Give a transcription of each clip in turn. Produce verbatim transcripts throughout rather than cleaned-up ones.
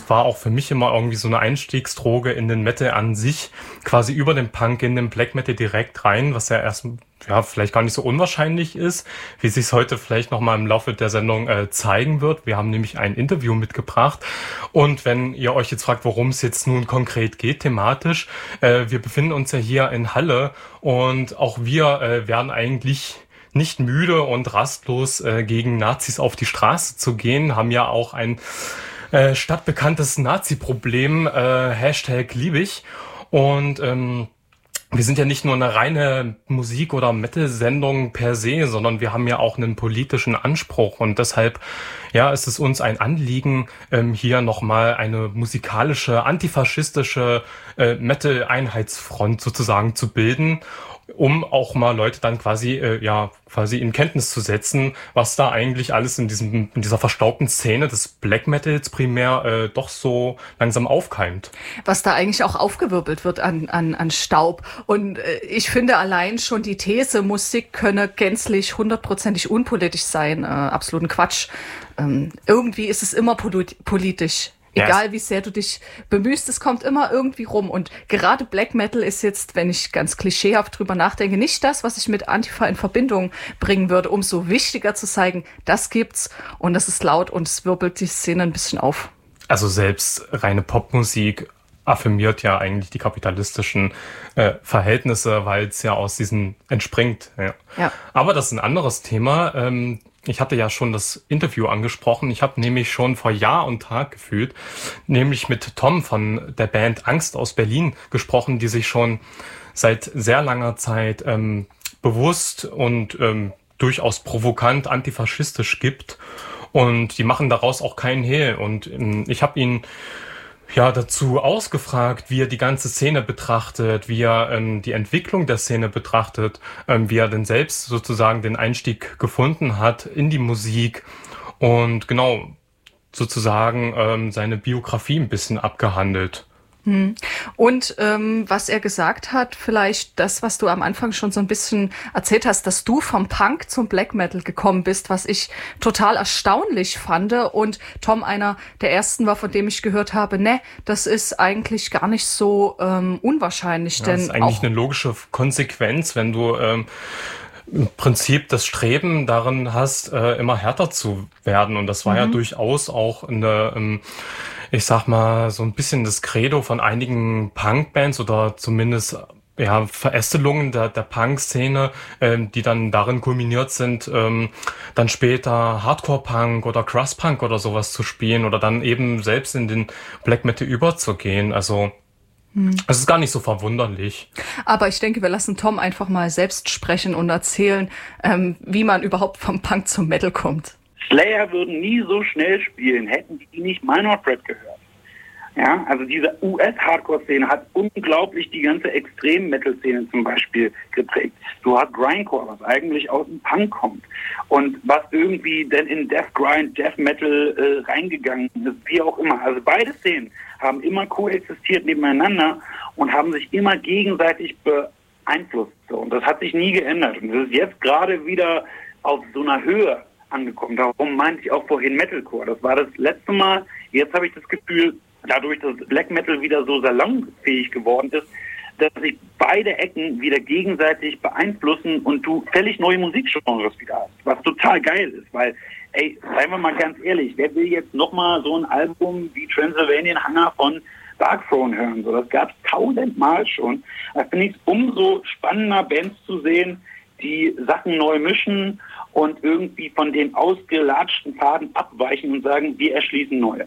war auch für mich immer irgendwie so eine Einstiegsdroge in den Metal an sich, quasi über den Punk in den Black Metal direkt rein, was ja erst ja vielleicht gar nicht so unwahrscheinlich ist, wie sich es heute vielleicht noch mal im Laufe der Sendung äh, zeigen wird. Wir haben nämlich ein Interview mitgebracht und wenn ihr euch jetzt fragt, worum es jetzt nun konkret geht thematisch, äh, wir befinden uns ja hier in Halle und auch wir äh, werden eigentlich nicht müde und rastlos äh, gegen Nazis auf die Straße zu gehen, haben ja auch ein äh, stadtbekanntes Nazi-Problem, äh, Hashtag liebig. Und ähm, wir sind ja nicht nur eine reine Musik- oder Metal-Sendung per se, sondern wir haben ja auch einen politischen Anspruch. Und deshalb ja, ist es uns ein Anliegen, ähm, hier nochmal eine musikalische, antifaschistische äh, Metal-Einheitsfront sozusagen zu bilden, um auch mal Leute dann quasi äh, ja quasi in Kenntnis zu setzen, was da eigentlich alles in diesem in dieser verstaubten Szene des Black Metals primär äh, doch so langsam aufkeimt. Was da eigentlich auch aufgewirbelt wird an an an Staub. Und äh, ich finde allein schon die These, Musik könne gänzlich hundertprozentig unpolitisch sein, äh, absoluten Quatsch. Ähm, irgendwie ist es immer polit- politisch. Egal yes. wie sehr du dich bemühst, es kommt immer irgendwie rum. Und gerade Black Metal ist jetzt, wenn ich ganz klischeehaft drüber nachdenke, nicht das, was ich mit Antifa in Verbindung bringen würde, umso wichtiger zu zeigen, das gibt's und das ist laut und es wirbelt die Szene ein bisschen auf. Also selbst reine Popmusik affirmiert ja eigentlich die kapitalistischen äh, Verhältnisse, weil es ja aus diesen entspringt. Ja. Ja. Aber das ist ein anderes Thema. Ähm, Ich hatte ja schon das Interview angesprochen. Ich habe nämlich schon vor Jahr und Tag gefühlt, nämlich mit Tom von der Band Angst aus Berlin gesprochen, die sich schon seit sehr langer Zeit ähm, bewusst und ähm, durchaus provokant antifaschistisch gibt. Und die machen daraus auch keinen Hehl. Und ähm, ich habe ihn ja dazu ausgefragt, wie er die ganze Szene betrachtet, wie er ähm, die Entwicklung der Szene betrachtet, ähm, wie er denn selbst sozusagen den Einstieg gefunden hat in die Musik und genau sozusagen ähm, seine Biografie ein bisschen abgehandelt. Und ähm, was er gesagt hat, vielleicht das, was du am Anfang schon so ein bisschen erzählt hast, dass du vom Punk zum Black Metal gekommen bist, was ich total erstaunlich fand. Und Tom einer der ersten war, von dem ich gehört habe, ne, das ist eigentlich gar nicht so ähm, unwahrscheinlich. Ja, denn das ist eigentlich auch eine logische Konsequenz, wenn du ähm, im Prinzip das Streben darin hast, äh, immer härter zu werden. Und das war mhm. ja durchaus auch eine ähm, ich sag mal, so ein bisschen das Credo von einigen Punk-Bands oder zumindest ja Verästelungen der, der Punk-Szene, ähm, die dann darin kulminiert sind, ähm, dann später Hardcore-Punk oder Crust-Punk oder sowas zu spielen oder dann eben selbst in den Black Metal überzugehen. Also hm. es ist gar nicht so verwunderlich. Aber ich denke, wir lassen Tom einfach mal selbst sprechen und erzählen, ähm, wie man überhaupt vom Punk zum Metal kommt. Slayer würden nie so schnell spielen, hätten die nicht Minor Threat gehört. Ja, also diese U S-Hardcore-Szene hat unglaublich die ganze Extrem-Metal-Szene zum Beispiel geprägt. Du hast Grindcore, was eigentlich aus dem Punk kommt und was irgendwie denn in Death Grind, Death Metal äh, reingegangen ist, wie auch immer. Also beide Szenen haben immer koexistiert nebeneinander und haben sich immer gegenseitig beeinflusst. So. Und das hat sich nie geändert. Und das ist jetzt gerade wieder auf so einer Höhe angekommen. Darum meinte ich auch vorhin Metalcore. Das war das letzte Mal. Jetzt habe ich das Gefühl, dadurch, dass Black Metal wieder so salonfähig geworden ist, dass sich beide Ecken wieder gegenseitig beeinflussen und du völlig neue Musikgenres wieder hast. Was total geil ist, weil, ey, seien wir mal ganz ehrlich, wer will jetzt nochmal so ein Album wie Transylvanian Hunger von Darkthrone hören? So, das gab es tausendmal schon. Da finde ich es umso spannender, Bands zu sehen, die Sachen neu mischen und irgendwie von den ausgelatschten Pfaden abweichen und sagen, wir erschließen neue.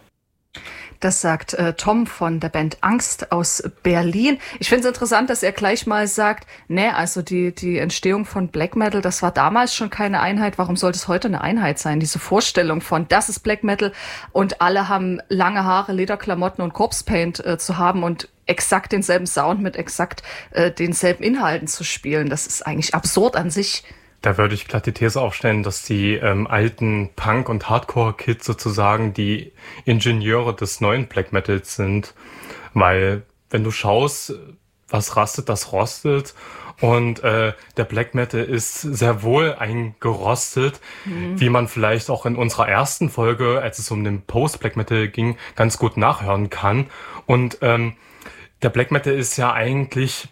Das sagt äh, Tom von der Band Angst aus Berlin. Ich finde es interessant, dass er gleich mal sagt, ne, also die die Entstehung von Black Metal, das war damals schon keine Einheit. Warum sollte es heute eine Einheit sein? Diese Vorstellung von, das ist Black Metal und alle haben lange Haare, Lederklamotten und Corpse Paint äh, zu haben und exakt denselben Sound mit exakt äh, denselben Inhalten zu spielen. Das ist eigentlich absurd an sich. Da würde ich glatt die These aufstellen, dass die ähm, alten Punk- und Hardcore-Kids sozusagen die Ingenieure des neuen Black Metals sind. Weil, wenn du schaust, was rastet, das rostet. Und äh, der Black Metal ist sehr wohl eingerostet, mhm. wie man vielleicht auch in unserer ersten Folge, als es um den Post-Black Metal ging, ganz gut nachhören kann. Und ähm, der Black Metal ist ja eigentlich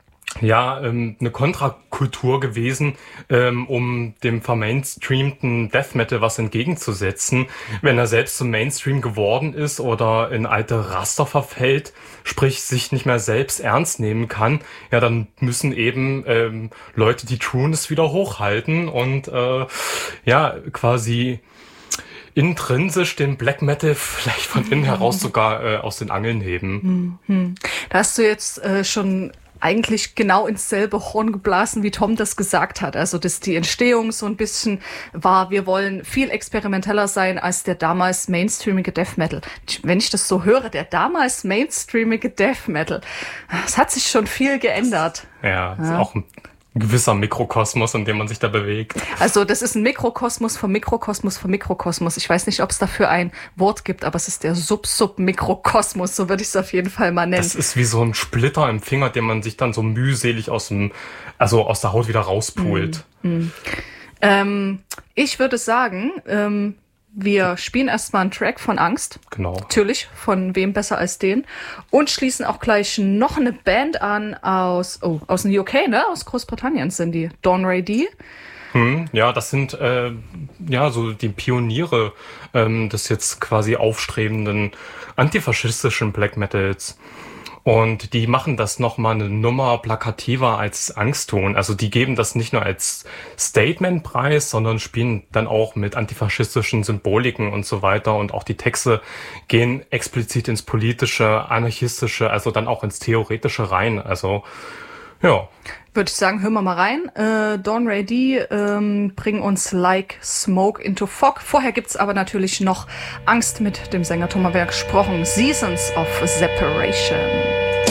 ja ähm, eine Kontrakultur gewesen, ähm, um dem vermainstreamten Death Metal was entgegenzusetzen. Wenn er selbst zum Mainstream geworden ist oder in alte Raster verfällt, sprich sich nicht mehr selbst ernst nehmen kann, ja, dann müssen eben ähm, Leute die Trueness wieder hochhalten und äh, ja, quasi intrinsisch den Black Metal vielleicht von innen heraus sogar äh, aus den Angeln heben. Mhm. Da hast du jetzt äh, schon eigentlich genau ins selbe Horn geblasen, wie Tom das gesagt hat. Also, dass die Entstehung so ein bisschen war, wir wollen viel experimenteller sein als der damals mainstreamige Death Metal. Wenn ich das so höre, der damals mainstreamige Death Metal, es hat sich schon viel geändert. Ja, ist ja auch ein gewisser Mikrokosmos, in dem man sich da bewegt. Also das ist ein Mikrokosmos vom Mikrokosmos vom Mikrokosmos. Ich weiß nicht, ob es dafür ein Wort gibt, aber es ist der Sub-Sub-Mikrokosmos, so würde ich es auf jeden Fall mal nennen. Das ist wie so ein Splitter im Finger, den man sich dann so mühselig aus dem, also aus der Haut wieder rauspult. Mm, mm. Ähm, ich würde sagen, ähm, wir spielen erstmal einen Track von Angst. Genau. Natürlich, von wem besser als den. Und schließen auch gleich noch eine Band an aus, oh, aus dem U K, ne? Aus Großbritannien sind die. Dawn Ray D. Hm, ja, das sind äh, ja so die Pioniere ähm, des jetzt quasi aufstrebenden antifaschistischen Black Metals. Und die machen das nochmal eine Nummer plakativer als Angstton. Also die geben das nicht nur als Statement preis, sondern spielen dann auch mit antifaschistischen Symboliken und so weiter. Und auch die Texte gehen explizit ins Politische, Anarchistische, also dann auch ins Theoretische rein. Also, ja. Würde ich sagen, hören wir mal rein. Äh, Dawn Ray D ähm, bringen uns Like Smoke into Fog. Vorher gibt's aber natürlich noch Angst mit dem Sänger Thomas Werk gesprochen. Seasons of Separation.